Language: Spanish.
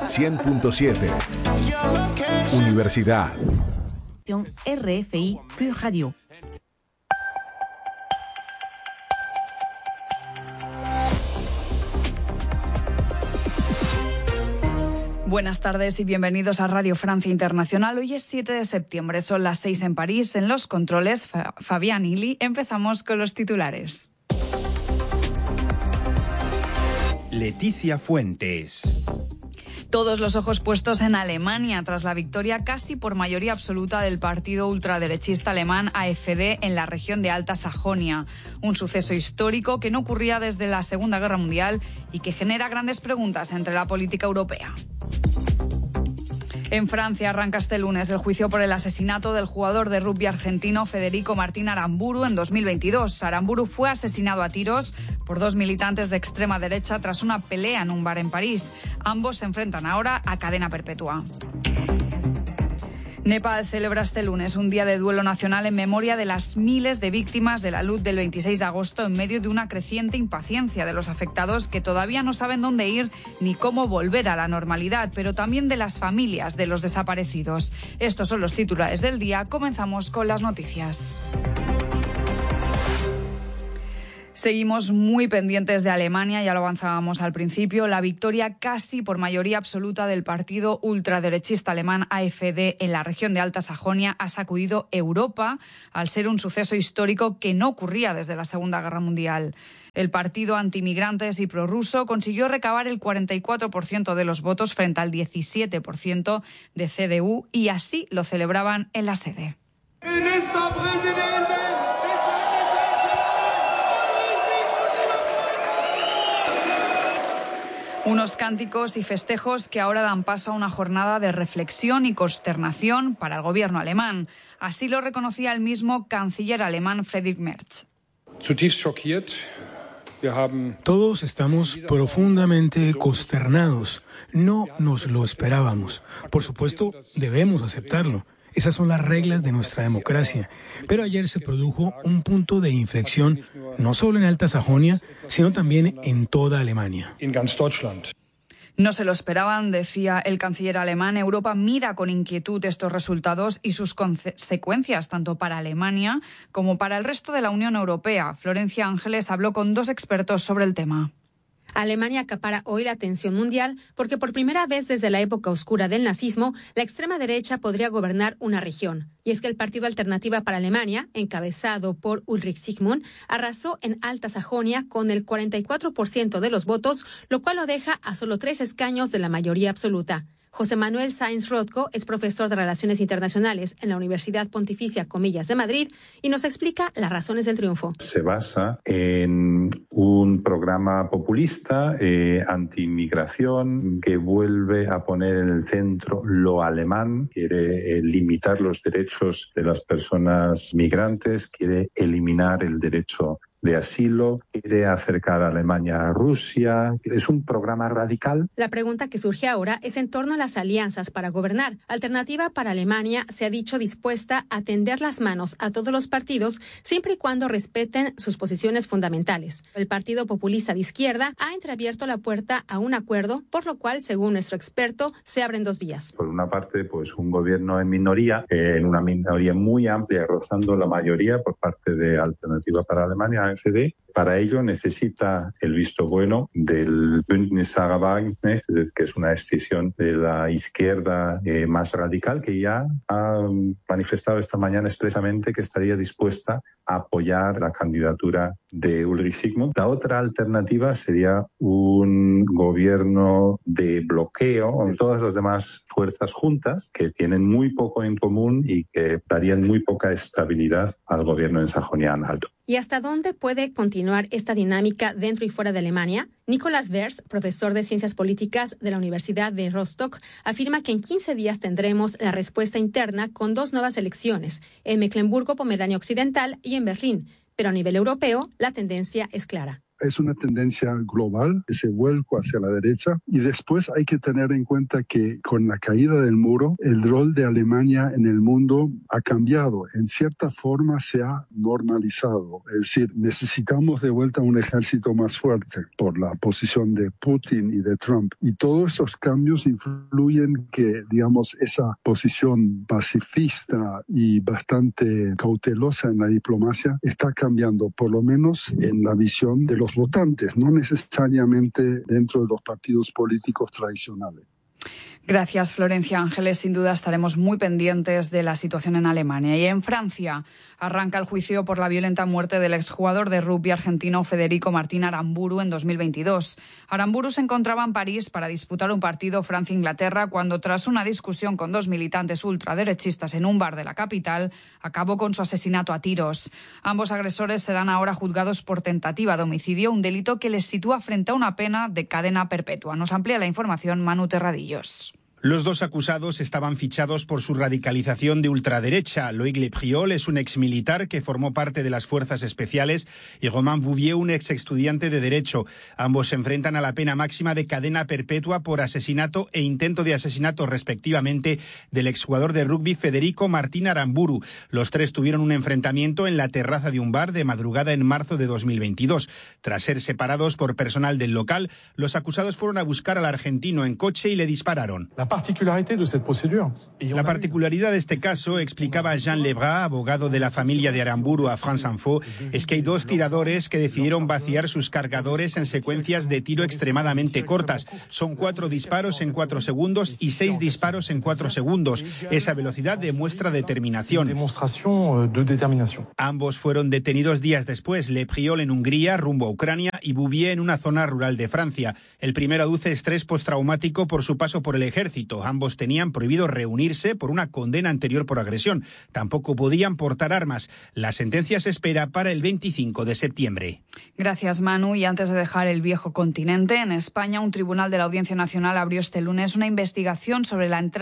100.7. Universidad. RFI Plus Radio. Buenas tardes y bienvenidos a Radio Francia Internacional. Hoy es 7 de septiembre, son las 6 en París. En los controles, Fabián Ili. Empezamos con los titulares. Leticia Fuentes. Todos los ojos puestos en Alemania tras la victoria casi por mayoría absoluta del partido ultraderechista alemán AfD en la región de Alta Sajonia. Un suceso histórico que no ocurría desde la Segunda Guerra Mundial y que genera grandes preguntas entre la política europea. En Francia arranca este lunes el juicio por el asesinato del jugador de rugby argentino Federico Martín Aramburu en 2022. Aramburu fue asesinado a tiros por dos militantes de extrema derecha tras una pelea en un bar en París. Ambos se enfrentan ahora a cadena perpetua. Nepal celebra este lunes un día de duelo nacional en memoria de las miles de víctimas de la luz del 26 de agosto en medio de una creciente impaciencia de los afectados que todavía no saben dónde ir ni cómo volver a la normalidad, pero también de las familias de los desaparecidos. Estos son los titulares del día. Comenzamos con las noticias. Seguimos muy pendientes de Alemania, ya lo avanzábamos al principio. La victoria casi por mayoría absoluta del partido ultraderechista alemán AfD en la región de Alta Sajonia ha sacudido Europa al ser un suceso histórico que no ocurría desde la Segunda Guerra Mundial. El partido antimigrantes y prorruso consiguió recabar el 44% de los votos frente al 17% de CDU y así lo celebraban en la sede. Unos cánticos y festejos que ahora dan paso a una jornada de reflexión y consternación para el gobierno alemán. Así lo reconocía el mismo canciller alemán Friedrich Merz. Todos estamos profundamente consternados. No nos lo esperábamos. Por supuesto, debemos aceptarlo. Esas son las reglas de nuestra democracia. Pero ayer se produjo un punto de inflexión, no solo en Alta Sajonia, sino también en toda Alemania. No se lo esperaban, decía el canciller alemán. Europa mira con inquietud estos resultados y sus consecuencias, tanto para Alemania como para el resto de la Unión Europea. Florencia Ángeles habló con dos expertos sobre el tema. Alemania acapara hoy la atención mundial porque por primera vez desde la época oscura del nazismo, la extrema derecha podría gobernar una región. Y es que el Partido Alternativa para Alemania, encabezado por Ulrich Sigmund, arrasó en Alta Sajonia con el 44% de los votos, lo cual lo deja a solo 3 escaños de la mayoría absoluta. José Manuel Sáenz Rothko es profesor de Relaciones Internacionales en la Universidad Pontificia Comillas de Madrid y nos explica las razones del triunfo. Se basa en un programa populista anti-inmigración que vuelve a poner en el centro lo alemán, quiere limitar los derechos de las personas migrantes, quiere eliminar el derecho de asilo, quiere acercar a Alemania a Rusia. Es un programa radical. La pregunta que surge ahora es en torno a las alianzas para gobernar. Alternativa para Alemania se ha dicho dispuesta a tender las manos a todos los partidos siempre y cuando respeten sus posiciones fundamentales. El Partido Populista de Izquierda ha entreabierto la puerta a un acuerdo, por lo cual, según nuestro experto, se abren dos vías. Por una parte, pues un gobierno en minoría, en una minoría muy amplia, rozando la mayoría por parte de Alternativa para Alemania, AfD. Para ello necesita el visto bueno del Bündnis Sarah Wagenknecht, que es una escisión de la izquierda más radical, que ya ha manifestado esta mañana expresamente que estaría dispuesta a apoyar la candidatura de Ulrich Sigmund. La otra alternativa sería un gobierno de bloqueo con todas las demás fuerzas juntas que tienen muy poco en común y que darían muy poca estabilidad al gobierno en Sajonia-Anhalt. ¿Y hasta dónde puede continuar esta dinámica dentro y fuera de Alemania? Nicolás Vers, profesor de Ciencias Políticas de la Universidad de Rostock, afirma que en 15 días tendremos la respuesta interna con 2 nuevas elecciones, en Mecklemburgo-Pomerania Occidental y en Berlín. Pero a nivel europeo, la tendencia es clara. es una tendencia global, ese vuelco hacia la derecha. Y después hay que tener en cuenta que con la caída del muro, el rol de Alemania en el mundo ha cambiado. En cierta forma se ha normalizado. Es decir, necesitamos de vuelta un ejército más fuerte por la posición de Putin y de Trump. Y todos esos cambios influyen que, digamos, esa posición pacifista y bastante cautelosa en la diplomacia está cambiando, por lo menos en la visión de los votantes, no necesariamente dentro de los partidos políticos tradicionales. Gracias, Florencia Ángeles. Sin duda estaremos muy pendientes de la situación en Alemania. Y en Francia arranca el juicio por la violenta muerte del exjugador de rugby argentino Federico Martín Aramburu en 2022. Aramburu se encontraba en París para disputar un partido Francia-Inglaterra cuando, tras una discusión con dos militantes ultraderechistas en un bar de la capital, acabó con su asesinato a tiros. Ambos agresores serán ahora juzgados por tentativa de homicidio, un delito que les sitúa frente a una pena de cadena perpetua. Nos amplía la información Manu Terradillos. Los dos acusados estaban fichados por su radicalización de ultraderecha. Loïc Lepriol es un exmilitar que formó parte de las fuerzas especiales y Romain Bouvier, un estudiante de Derecho. Ambos se enfrentan a la pena máxima de cadena perpetua por asesinato e intento de asesinato, respectivamente, del exjugador de rugby Federico Martín Aramburu. Los tres tuvieron un enfrentamiento en la terraza de un bar de madrugada en marzo de 2022. Tras ser separados por personal del local, los acusados fueron a buscar al argentino en coche y le dispararon. La particularidad de este caso, explicaba Jean Lebras, abogado de la familia de Aramburu a France Info, es que hay dos tiradores que decidieron vaciar sus cargadores en secuencias de tiro extremadamente cortas. Son 4 disparos en 4 segundos y 6 disparos en 4 segundos. Esa velocidad demuestra determinación. Ambos fueron detenidos días después, Lepriol en Hungría, rumbo a Ucrania, y Bouvier en una zona rural de Francia. El primero aduce estrés postraumático por su paso por el ejército. Ambos tenían prohibido reunirse por una condena anterior por agresión. Tampoco podían portar armas. La sentencia se espera para el 25 de septiembre. Gracias, Manu. Y antes de dejar el viejo continente, en España, un tribunal de la Audiencia Nacional abrió este lunes una investigación sobre la entrada